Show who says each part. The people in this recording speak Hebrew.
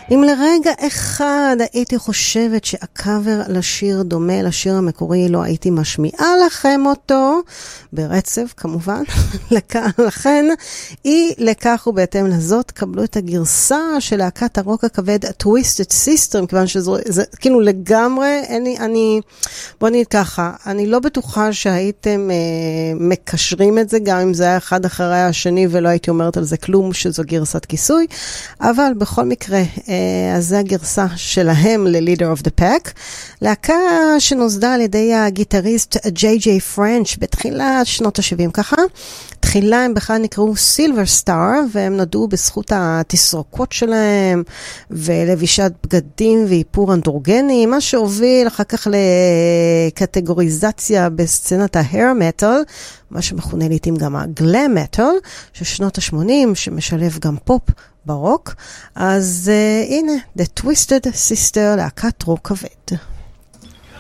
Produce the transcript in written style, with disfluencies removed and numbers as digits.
Speaker 1: אם לרגע אחד הייתי חושבת שהקאבר לשיר דומה לשיר המקורי, לא הייתי משמיעה לכם אותו, ברצף כמובן, לכן אי לכך ובהתאם לזאת, קבלו את הגרסה של להקת הרוק הכבד, Twisted Sister, כיוון שזה כאילו לגמרי, בוא נגיד ככה, אני לא בטוחה שהייתם מקשרים את זה, גם אם זה היה אחד אחרי השני, ולא הייתי אומרת על זה כלום, שזו גרסת כיסוי, אבל בכל מקרה, אז זה הגרסה שלהם ל-Leader of the Pack. להקה שנוסדה על ידי הגיטריסט ג'יי פרנץ' בתחילת שנות ה-70 ככה. תחילה הם בכלל נקראו Silver Star, והם נודעו בזכות התסרוקות שלהם, ולבישת בגדים ואיפור אנדרוגני, מה שהוביל אחר כך לקטגוריזציה בסצנת ההר מטל, מה שמכונה לעתים גם הגלם מטל, של שנות ה-80, שמשלב גם פופ ברוק. אז הנה, The Twisted Sister, להקת רוק כבד.